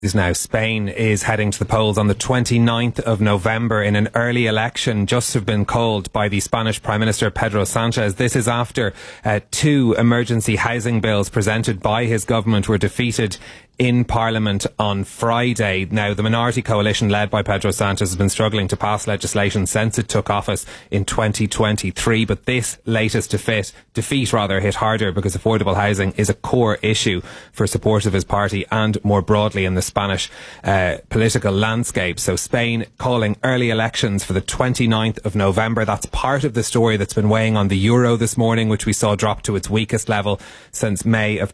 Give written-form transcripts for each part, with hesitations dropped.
Now, Spain is heading to the polls on the 29th of November in an early election just have been called by the Spanish Prime Minister Pedro Sanchez. This is after two emergency housing bills presented by his government were defeated in Parliament on Friday. Now, the minority coalition led by Pedro Sanchez has been struggling to pass legislation since it took office in 2023, but this latest defeat hit harder because affordable housing is a core issue for support of his party and more broadly in the Spanish political landscape. So Spain calling early elections for the 29th of November. That's part of the story that's been weighing on the euro this morning, which we saw drop to its weakest level since May of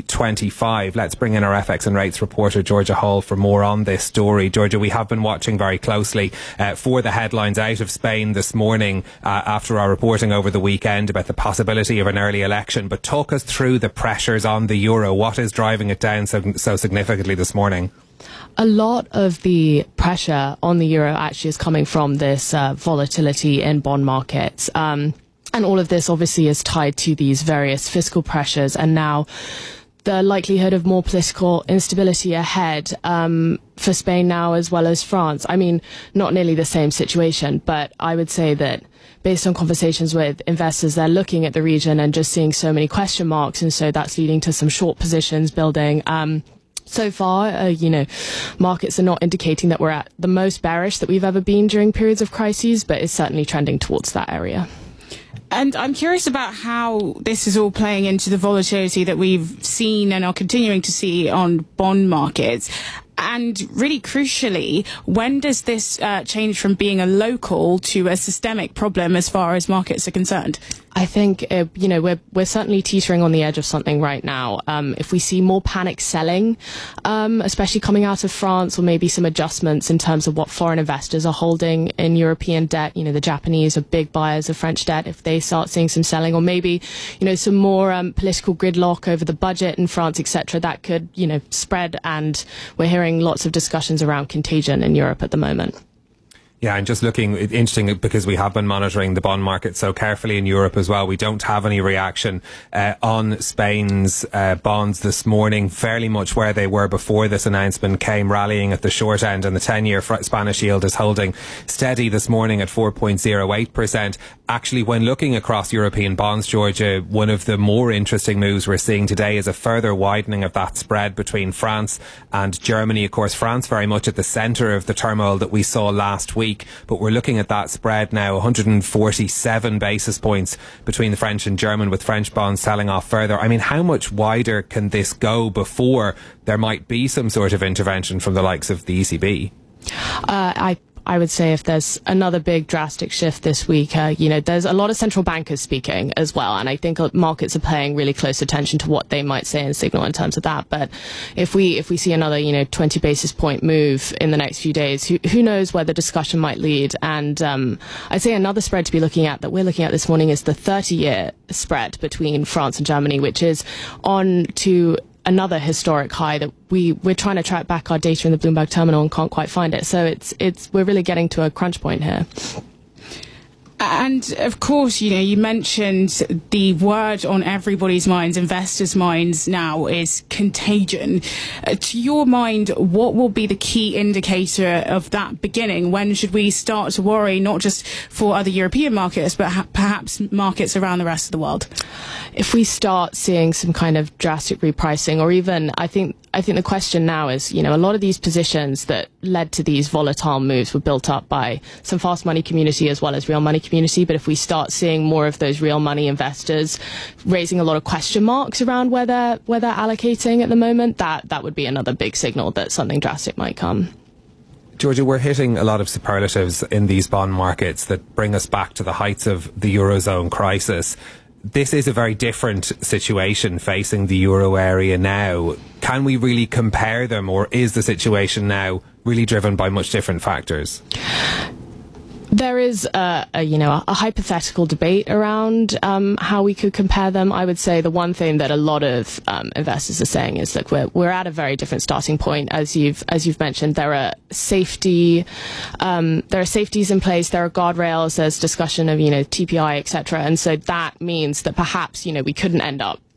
2025. Let's bring in our FX and rates reporter Georgia Hall for more on this story. Georgia, we have been watching very closely for the headlines out of Spain this morning after our reporting over the weekend about the possibility of an early election. But talk us through the pressures on the euro. What is driving it down so significantly this morning? A lot of the pressure on the euro actually is coming from this volatility in bond markets. And all of this obviously is tied to these various fiscal pressures and now the likelihood of more political instability ahead for Spain now as well as France. I mean, not nearly the same situation, but I would say that based on conversations with investors, they're looking at the region and just seeing so many question marks, and so that's leading to some short positions building. So far, markets are not indicating that we're at the most bearish that we've ever been during periods of crises, but it's certainly trending towards that area. And I'm curious about how this is all playing into the volatility that we've seen and are continuing to see on bond markets. And really crucially, when does this change from being a local to a systemic problem as far as markets are concerned? I think, we're certainly teetering on the edge of something right now. If we see more panic selling, especially coming out of France, or maybe some adjustments in terms of what foreign investors are holding in European debt, the Japanese are big buyers of French debt. If they start seeing some selling, or maybe, some more political gridlock over the budget in France, etc., that could, spread. And we're hearing lots of discussions around contagion in Europe at the moment. Yeah, and just looking, interesting because we have been monitoring the bond market so carefully in Europe as well. We don't have any reaction on Spain's bonds this morning, fairly much where they were before this announcement came, rallying at the short end, and the 10-year Spanish yield is holding steady this morning at 4.08%. Actually, when looking across European bonds, Georgia, one of the more interesting moves we're seeing today is a further widening of that spread between France and Germany. Of course, France very much at the centre of the turmoil that we saw last week. But we're looking at that spread now, 147 basis points between the French and German, with French bonds selling off further. I mean, how much wider can this go before there might be some sort of intervention from the likes of the ECB? I would say if there's another big drastic shift this week, there's a lot of central bankers speaking as well. And I think markets are paying really close attention to what they might say and signal in terms of that. But if we see another, 20 basis point move in the next few days, who knows where the discussion might lead. And I'd say another spread to be looking at that we're looking at this morning is the 30-year spread between France and Germany, which is on to another historic high that we're trying to track back our data in the Bloomberg terminal and can't quite find it. So we're really getting to a crunch point here. And of course, you mentioned the word on everybody's minds, investors' minds now, is contagion. To your mind, what will be the key indicator of that beginning? When should we start to worry, not just for other European markets, but perhaps markets around the rest of the world? If we start seeing some kind of drastic repricing, or even, I think the question now is, a lot of these positions that led to these volatile moves were built up by some fast money community as well as real money community. But if we start seeing more of those real money investors raising a lot of question marks around where they're allocating at the moment, that would be another big signal that something drastic might come. Georgia, we're hitting a lot of superlatives in these bond markets that bring us back to the heights of the Eurozone crisis. This is a very different situation facing the euro area now. Can we really compare them, or is the situation now really driven by much different factors? There is a hypothetical debate around how we could compare them. I would say the one thing that a lot of investors are saying is, look, we're at a very different starting point. As you've mentioned, there are safeties in place, there are guardrails, there's discussion of TPI, etc. And so that means that perhaps we couldn't end up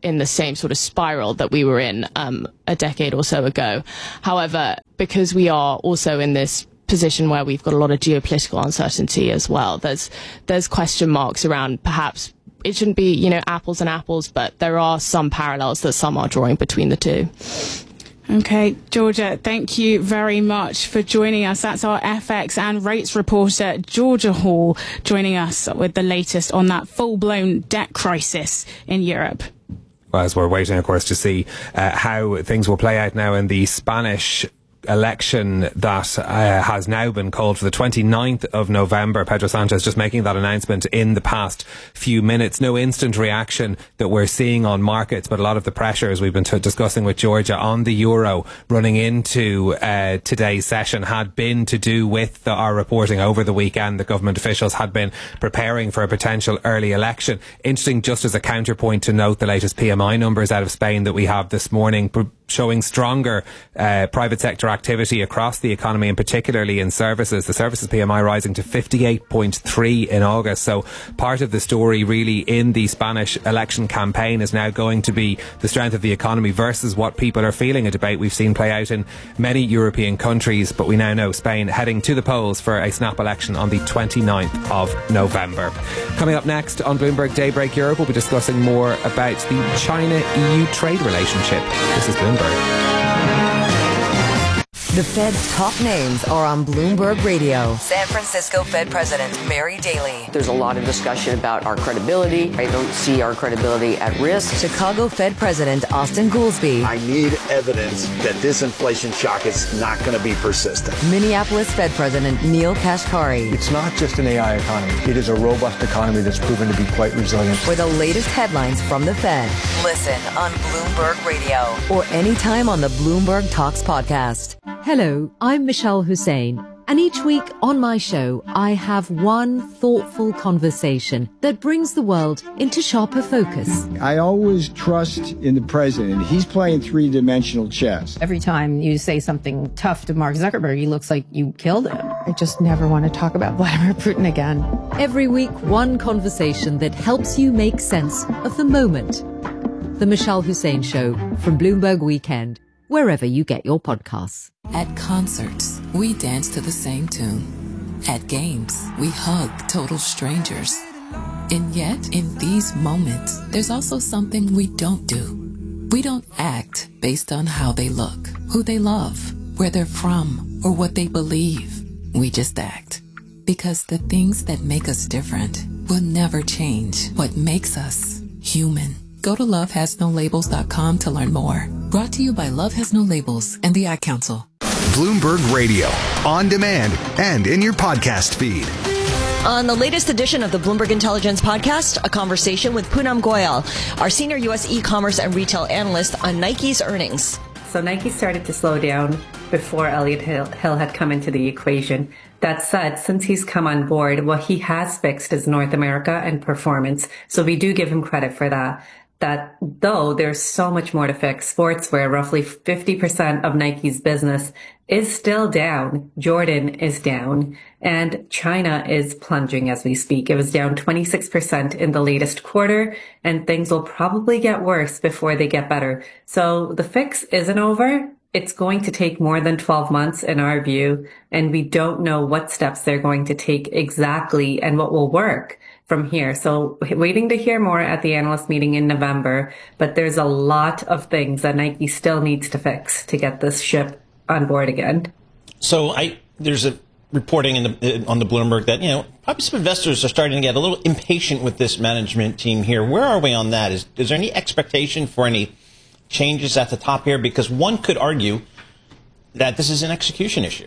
in the same sort of spiral that we were in a decade or so ago. However, because we are also in this position where we've got a lot of geopolitical uncertainty as well, there's question marks around perhaps it shouldn't be, you know, apples and apples, but there are some parallels that some are drawing between the two. Okay, Georgia, thank you very much for joining us. That's our FX and rates reporter, Georgia Hall, joining us with the latest on that full-blown debt crisis in Europe. Well, as we're waiting, of course, to see how things will play out now in the Spanish election that has now been called for the 29th of November. Pedro Sanchez just making that announcement in the past few minutes. No instant reaction that we're seeing on markets, but a lot of the pressures we've been discussing with Georgia on the euro running into today's session had been to do with our reporting over the weekend. The government officials had been preparing for a potential early election. Interesting, just as a counterpoint, to note the latest PMI numbers out of Spain that we have this morning, showing stronger private sector activity across the economy, and particularly in services. The services PMI rising to 58.3 in August. So part of the story really in the Spanish election campaign is now going to be the strength of the economy versus what people are feeling, a debate we've seen play out in many European countries. But we now know Spain heading to the polls for a snap election on the 29th of November. Coming up next on Bloomberg Daybreak Europe, we'll be discussing more about the China-EU trade relationship. This is Bloomberg. The Fed's top names are on Bloomberg Radio. San Francisco Fed President Mary Daly. There's a lot of discussion about our credibility. I don't see our credibility at risk. Chicago Fed President Austin Goolsbee. I need evidence that this inflation shock is not going to be persistent. Minneapolis Fed President Neil Kashkari. It's not just an AI economy. It is a robust economy that's proven to be quite resilient. For the latest headlines from the Fed, listen on Bloomberg Radio or anytime on the Bloomberg Talks podcast. Hello, I'm Michelle Hussein, and each week on my show, I have one thoughtful conversation that brings the world into sharper focus. I always trust in the president. He's playing three-dimensional chess. Every time you say something tough to Mark Zuckerberg, he looks like you killed him. I just never want to talk about Vladimir Putin again. Every week, one conversation that helps you make sense of the moment. The Michelle Hussein Show from Bloomberg Weekend, wherever you get your podcasts. At concerts, we dance to the same tune. At games, we hug total strangers. And yet, in these moments, there's also something we don't do. We don't act based on how they look, who they love, where they're from, or what they believe. We just act. Because the things that make us different will never change what makes us human. Go to lovehasnolabels.com to learn more. Brought to you by Love Has No Labels and the Ad Council. Bloomberg Radio, on demand and in your podcast feed. On the latest edition of the Bloomberg Intelligence Podcast, a conversation with Poonam Goyal, our senior U.S. e-commerce and retail analyst on Nike's earnings. So Nike started to slow down before Elliott Hill had come into the equation. That said, since he's come on board, what he has fixed is North America and performance. So we do give him credit for that. That though there's so much more to fix. Sportswear, roughly 50% of Nike's business, is still down. Jordan is down, and China is plunging as we speak. It was down 26% in the latest quarter, and things will probably get worse before they get better. So the fix isn't over. It's going to take more than 12 months in our view, and we don't know what steps they're going to take exactly and what will work from here. So waiting to hear more at the analyst meeting in November, but there's a lot of things that Nike still needs to fix to get this ship on board again. So there's a reporting on the Bloomberg that, probably some investors are starting to get a little impatient with this management team here. Where are we on that? Is there any expectation for any changes at the top here? Because one could argue that this is an execution issue.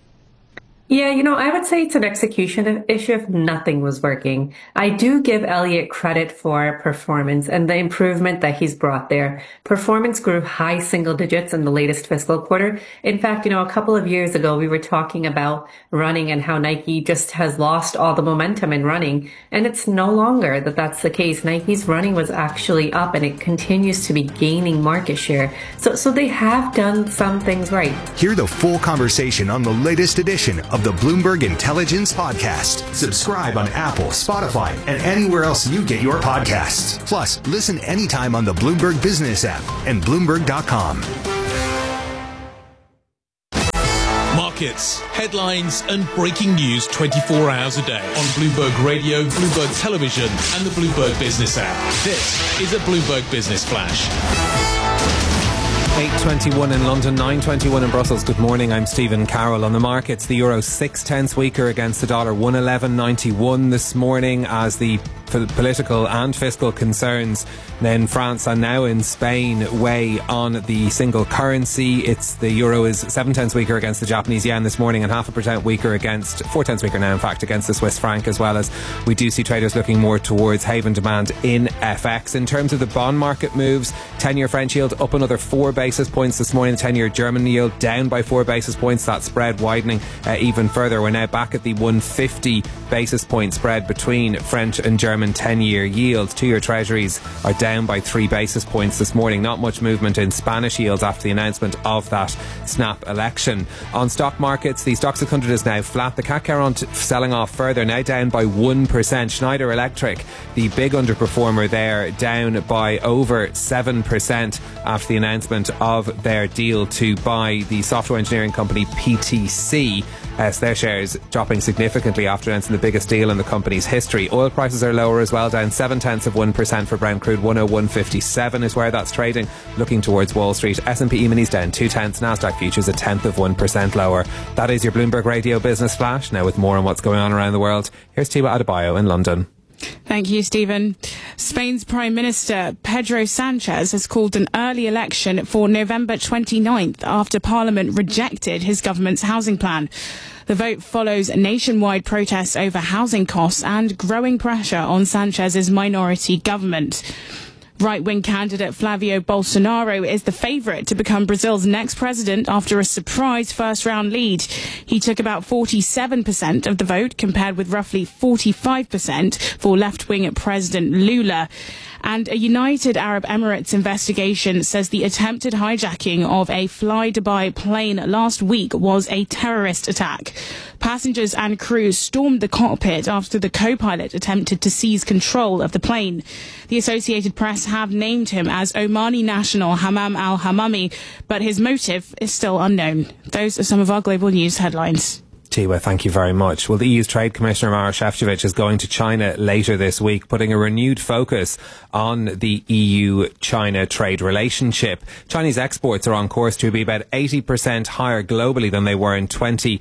Yeah, I would say it's an execution issue if nothing was working. I do give Elliott credit for performance and the improvement that he's brought there. Performance grew high single digits in the latest fiscal quarter. In fact, a couple of years ago, we were talking about running and how Nike just has lost all the momentum in running. And it's no longer that that's the case. Nike's running was actually up and it continues to be gaining market share. So they have done some things right. Hear the full conversation on the latest edition of of the Bloomberg Intelligence Podcast. Subscribe on Apple, Spotify, and anywhere else you get your podcasts. Plus, listen anytime on the Bloomberg Business app and Bloomberg.com. Markets, headlines, and breaking news 24 hours a day on Bloomberg Radio, Bloomberg Television, and the Bloomberg Business app. This is a Bloomberg Business Flash. 8:21 in London, 9:21 in Brussels. Good morning, I'm Stephen Carroll. On the markets, the euro 6/10 weaker against the dollar, 111.91 this morning as the political and fiscal concerns in France and now in Spain weigh on the single currency. The euro is 7/10 weaker against the Japanese yen this morning and 0.5% weaker against, 4/10 weaker now in fact, against the Swiss franc, as well as we do see traders looking more towards haven demand in FX. In terms of the bond market moves, 10-year French yield up another 4 basis points this morning. The 10-year German yield down by 4 basis points. That spread widening even further. We're now back at the 150 basis point spread between French and German 10-year yields. 2-year treasuries are down by 3 basis points this morning. Not much movement in Spanish yields after the announcement of that snap election. On stock markets, the Stoxx 600 is now flat. The CAC Carron selling off further, now down by 1%. Schneider Electric, the big underperformer there, down by over 7% after the announcement of their deal to buy the software engineering company PTC. So their shares dropping significantly after announcing the biggest deal in the company's history. Oil prices are lower as well, down 0.7% for Brent crude. 101.57 is where that's trading. Looking towards Wall Street, S&P E-minis down 0.2, Nasdaq futures 0.1% lower. That is your Bloomberg Radio Business Flash. Now with more on what's going on around the world, here's Tiwa Adebayo in London. Thank you, Stephen. Spain's Prime Minister Pedro Sanchez has called an early election for November 29th after Parliament rejected his government's housing plan. The vote follows nationwide protests over housing costs and growing pressure on Sanchez's minority government. Right-wing candidate Flavio Bolsonaro is the favourite to become Brazil's next president after a surprise first-round lead. He took about 47% of the vote, compared with roughly 45% for left-wing President Lula. And a United Arab Emirates investigation says the attempted hijacking of a Fly Dubai plane last week was a terrorist attack. Passengers and crew stormed the cockpit after the co-pilot attempted to seize control of the plane. The Associated Press have named him as Omani national Hammam al-Hammami, but his motive is still unknown. Those are some of our global news headlines. Tiwa, thank you very much. Well, the EU's Trade Commissioner Maroš Šefčovič is going to China later this week, putting a renewed focus on the EU-China trade relationship. Chinese exports are on course to be about 80% higher globally than they were in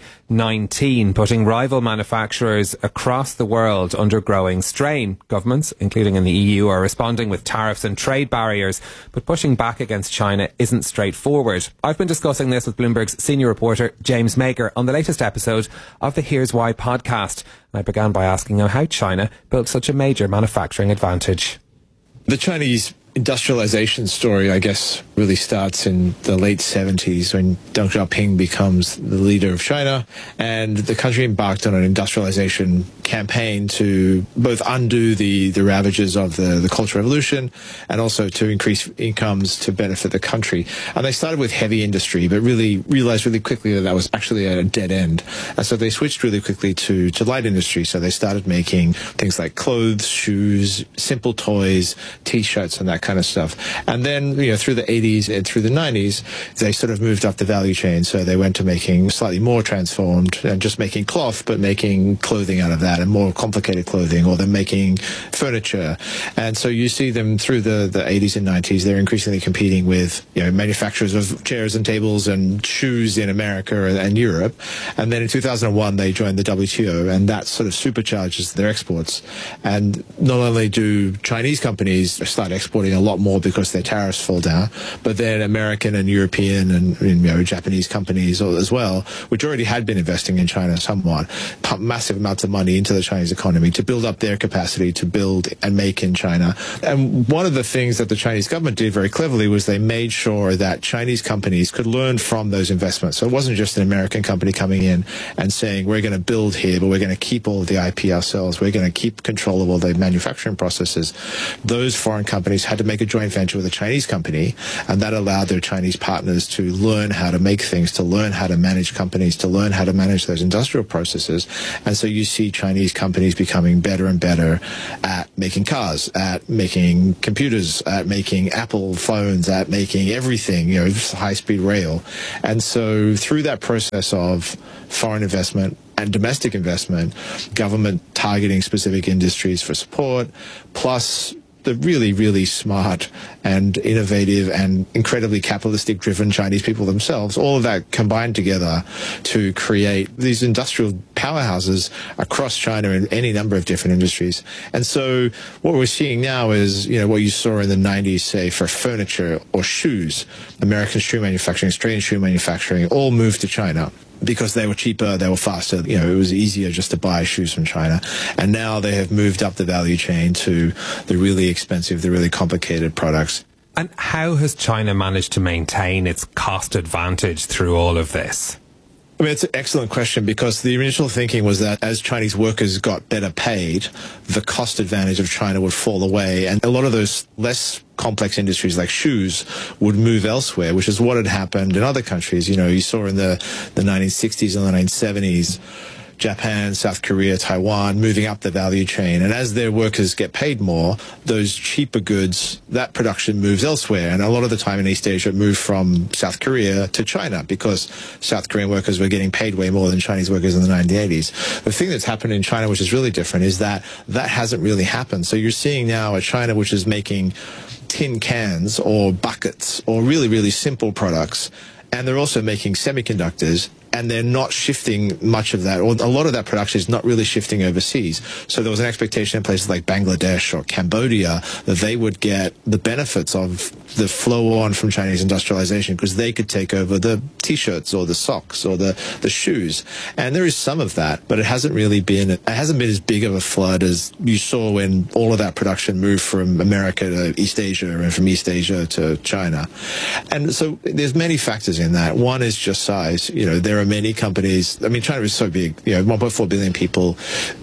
2019, putting rival manufacturers across the world under growing strain. Governments, including in the EU, are responding with tariffs and trade barriers, but pushing back against China isn't straightforward. I've been discussing this with Bloomberg's senior reporter James Maker on the latest episode of the Here's Why podcast. And I began by asking him how China built such a major manufacturing advantage. The Chinese industrialization story, I guess, really starts in the late 70s when Deng Xiaoping becomes the leader of China, and the country embarked on an industrialization campaign to both undo the ravages of the Cultural Revolution and also to increase incomes to benefit the country. And they started with heavy industry, but really realized really quickly that was actually a dead end. And so they switched really quickly to light industry. So they started making things like clothes, shoes, simple toys, T-shirts, and that kind of stuff. And then, through the 80s and through the 90s, they sort of moved up the value chain. So they went to making slightly more transformed and just making cloth, but making clothing out of that and more complicated clothing, or they're making furniture. And so you see them through the 80s and 90s, they're increasingly competing with, manufacturers of chairs and tables and shoes in America and Europe. And then in 2001, they joined the WTO, and that sort of supercharges their exports. And not only do Chinese companies start exporting a lot more because their tariffs fall down, but then American and European and Japanese companies as well, which already had been investing in China somewhat, pump massive amounts of money into the Chinese economy to build up their capacity to build and make in China. And one of the things that the Chinese government did very cleverly was they made sure that Chinese companies could learn from those investments. So it wasn't just an American company coming in and saying, we're going to build here, but we're going to keep all of the IP ourselves. We're going to keep control of all the manufacturing processes. Those foreign companies had to make a joint venture with a Chinese company, And that allowed their Chinese partners to learn how to make things, to learn how to manage companies, to learn how to manage those industrial processes. And so you see Chinese companies becoming better and better at making cars, at making computers, at making Apple phones, at making everything, high-speed rail. And so through that process of foreign investment and domestic investment, government targeting specific industries for support, plus the really, really smart and innovative and incredibly capitalistic-driven Chinese people themselves, all of that combined together to create these industrial powerhouses across China in any number of different industries. And so what we're seeing now is, what you saw in the 90s, say, for furniture or shoes. American shoe manufacturing, Australian shoe manufacturing all moved to China, because they were cheaper, they were faster. It was easier just to buy shoes from China. And now they have moved up the value chain to the really expensive, the really complicated products. And how has China managed to maintain its cost advantage through all of this? I mean, it's an excellent question, because the initial thinking was that as Chinese workers got better paid, the cost advantage of China would fall away. And a lot of those less complex industries like shoes would move elsewhere, which is what had happened in other countries. You saw in the 1960s and the 1970s, Japan, South Korea, Taiwan, moving up the value chain. And as their workers get paid more, those cheaper goods, that production moves elsewhere. And a lot of the time in East Asia, it moved from South Korea to China, because South Korean workers were getting paid way more than Chinese workers in the 1980s. The thing that's happened in China, which is really different, is that hasn't really happened. So you're seeing now a China which is making tin cans or buckets or really, really simple products. And they're also making semiconductors, and they're not shifting much of that, or a lot of that production is not really shifting overseas. So there was an expectation in places like Bangladesh or Cambodia that they would get the benefits of the flow on from Chinese industrialization, because they could take over the T-shirts or the socks or the shoes. And there is some of that, but it hasn't been as big of a flood as you saw when all of that production moved from America to East Asia and from East Asia to China. And so there's many factors in that. One is just size. There are many companies. I mean, China is so big, 1.4 billion people.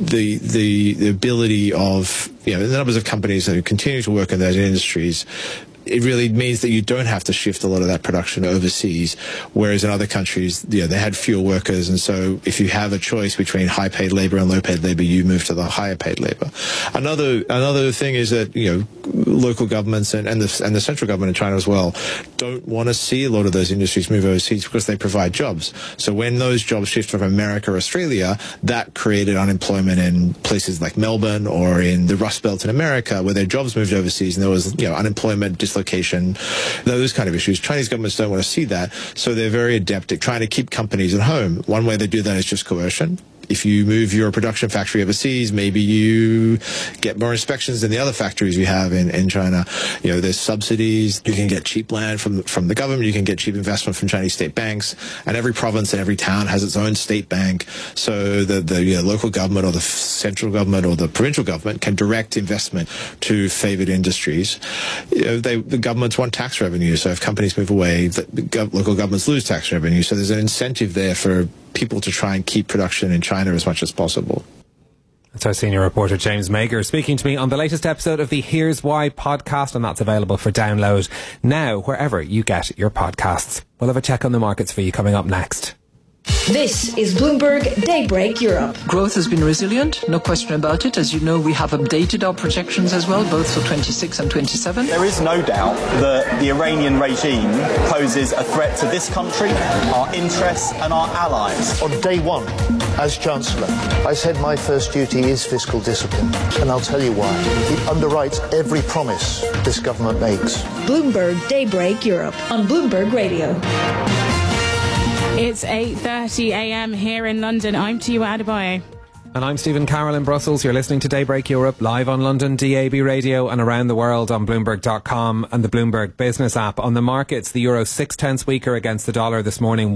The ability of, the numbers of companies that continue to work in those industries, it really means that you don't have to shift a lot of that production overseas, whereas in other countries, they had fewer workers, and so if you have a choice between high-paid labor and low-paid labor, you move to the higher-paid labor. Another thing is that local governments and the central government in China as well don't want to see a lot of those industries move overseas, because they provide jobs. So when those jobs shift from America or Australia, that created unemployment in places like Melbourne or in the Rust Belt in America, where their jobs moved overseas, and there was unemployment, dislocation, those kind of issues. Chinese governments don't want to see that, so they're very adept at trying to keep companies at home. One way they do that is just coercion. If you move your production factory overseas, maybe you get more inspections than the other factories you have in China. There's subsidies. You can get cheap land from the government. You can get cheap investment from Chinese state banks. And every province and every town has its own state bank. So the local government or the central government or the provincial government can direct investment to favored industries. The governments want tax revenue. So if companies move away, local governments lose tax revenue. So there's an incentive there for people to try and keep production in China as much as possible. That's our senior reporter James Mager speaking to me on the latest episode of the Here's Why podcast, and that's available for download now wherever you get your podcasts. We'll have a check on the markets for you coming up next. This is Bloomberg Daybreak Europe. Growth has been resilient, no question about it. As you know, we have updated our projections as well, both for 26 and 27. There is no doubt that the Iranian regime poses a threat to this country, our interests and our allies. On day one, as Chancellor, I said my first duty is fiscal discipline, and I'll tell you why. It underwrites every promise this government makes. Bloomberg Daybreak Europe on Bloomberg Radio. It's 8:30 a.m. here in London. I'm Tiwa Adebayo. And I'm Stephen Carroll in Brussels. You're listening to Daybreak Europe live on London DAB radio and around the world on Bloomberg.com and the Bloomberg Business app. On the markets, the euro 6/10 weaker against the dollar this morning.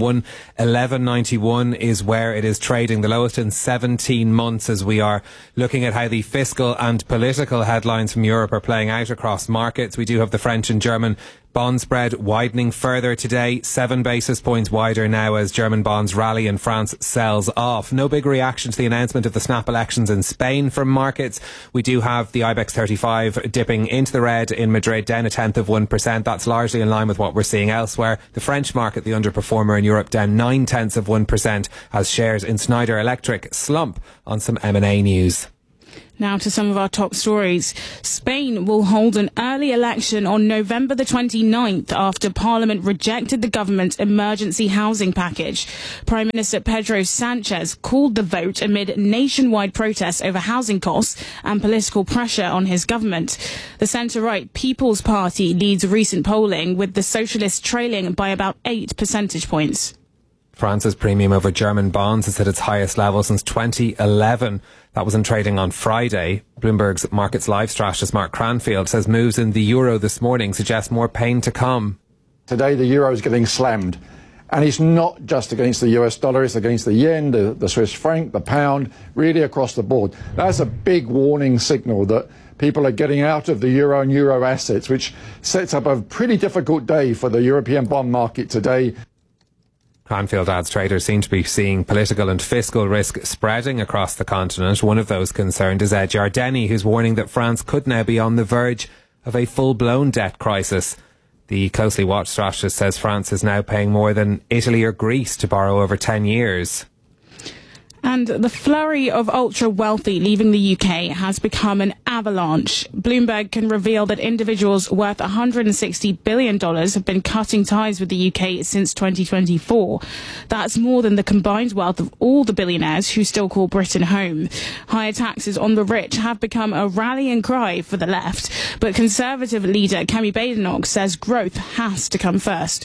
1.1191 is where it is trading, the lowest in 17 months, as we are looking at how the fiscal and political headlines from Europe are playing out across markets. We do have the French and German Bond spread widening further today, 7 basis points wider now as German bonds rally and France sells off. No big reaction to the announcement of the snap elections in Spain from markets. We do have the IBEX 35 dipping into the red in Madrid, down 0.1%. That's largely in line with what we're seeing elsewhere. The French market, the underperformer in Europe, down 0.9% as shares in Schneider Electric slump on some M&A news. Now to some of our top stories. Spain will hold an early election on November the 29th after Parliament rejected the government's emergency housing package. Prime Minister Pedro Sanchez called the vote amid nationwide protests over housing costs and political pressure on his government. The centre-right People's Party leads recent polling, with the Socialists trailing by about 8 percentage points. France's premium over German bonds is at its highest level since 2011. That was in trading on Friday. Bloomberg's Markets Live strategist Mark Cranfield says moves in the euro this morning suggest more pain to come. Today the euro is getting slammed. And it's not just against the US dollar, it's against the yen, the Swiss franc, the pound, really across the board. That's a big warning signal that people are getting out of the euro and euro assets, which sets up a pretty difficult day for the European bond market today. Cranfield adds traders seem to be seeing political and fiscal risk spreading across the continent. One of those concerned is Ed Jardeni, who's warning that France could now be on the verge of a full-blown debt crisis. The closely watched strategist says France is now paying more than Italy or Greece to borrow over 10 years. And the flurry of ultra-wealthy leaving the UK has become an avalanche. Bloomberg can reveal that individuals worth $160 billion have been cutting ties with the UK since 2024. That's more than the combined wealth of all the billionaires who still call Britain home. Higher taxes on the rich have become a rallying cry for the left, but Conservative leader Kemi Badenoch says growth has to come first.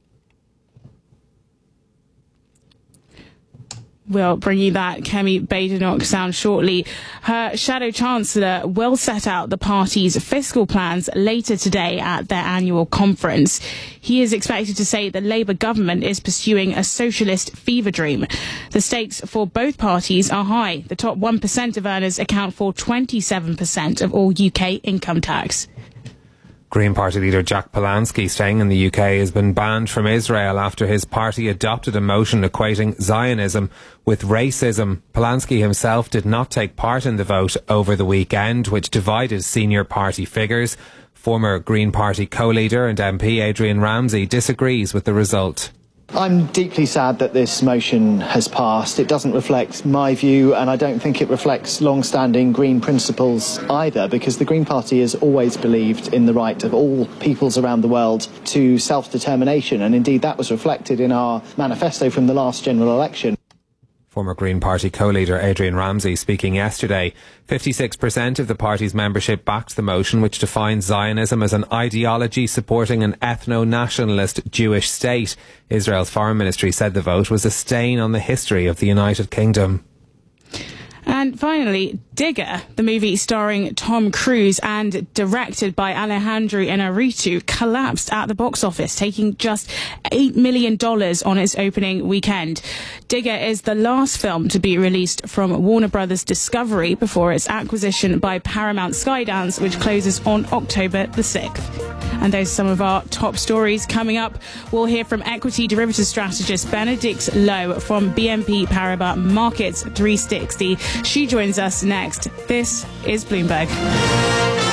We'll bring you that Kemi Badenoch sound shortly. Her shadow chancellor will set out the party's fiscal plans later today at their annual conference. He is expected to say the Labour government is pursuing a socialist fever dream. The stakes for both parties are high. The top 1% of earners account for 27% of all UK income tax. Green Party leader Jack Polanski, staying in the UK, has been banned from Israel after his party adopted a motion equating Zionism with racism. Polanski himself did not take part in the vote over the weekend, which divided senior party figures. Former Green Party co-leader and MP Adrian Ramsey disagrees with the result. I'm deeply sad that this motion has passed. It doesn't reflect my view, and I don't think it reflects long-standing Green principles either, because the Green Party has always believed in the right of all peoples around the world to self-determination, and indeed that was reflected in our manifesto from the last general election. Former Green Party co-leader Adrian Ramsey speaking yesterday. 56% of the party's membership backed the motion, which defines Zionism as an ideology supporting an ethno-nationalist Jewish state. Israel's foreign ministry said the vote was a stain on the history of the United Kingdom. And finally, Digger, the movie starring Tom Cruise and directed by Alejandro Inarritu, collapsed at the box office, taking just $8 million on its opening weekend. Digger is the last film to be released from Warner Brothers Discovery before its acquisition by Paramount Skydance, which closes on October the 6th. And those are some of our top stories. Coming up, we'll hear from equity derivatives strategist Benedict Lowe from BNP Paribas Markets 360. She joins us next. This is Bloomberg.